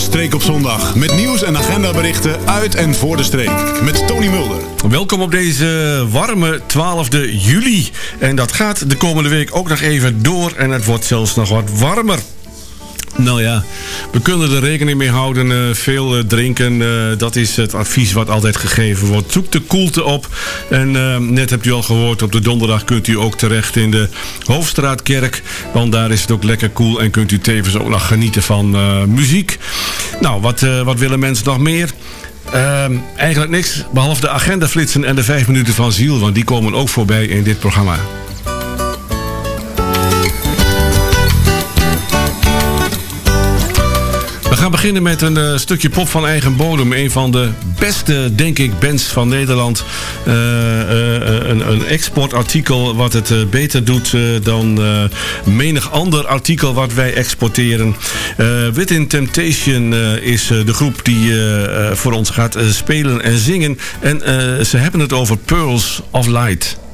Streek op zondag. Met nieuws en agendaberichten uit en voor de streek. Met Tony Mulder. Welkom op deze warme 12e juli. En dat gaat de komende week ook nog even door. En het wordt zelfs nog wat warmer. Nou ja, we kunnen er rekening mee houden. Veel drinken, dat is het advies wat altijd gegeven wordt. Zoek de koelte op. En net hebt u al gehoord, op de donderdag kunt u ook terecht in de Hoofdstraatkerk. Want daar is het ook lekker koel en kunt u tevens ook nog genieten van muziek. Nou, wat willen mensen nog meer? Eigenlijk niks, behalve de agendaflitsen en de 5 minuten van ziel. Want die komen ook voorbij in dit programma. We gaan beginnen met een stukje pop van eigen bodem. Een van de beste, denk ik, bands van Nederland. Een exportartikel wat het beter doet dan menig ander artikel wat wij exporteren. Within Temptation is de groep die voor ons gaat spelen en zingen. En ze hebben het over Pearls of Light.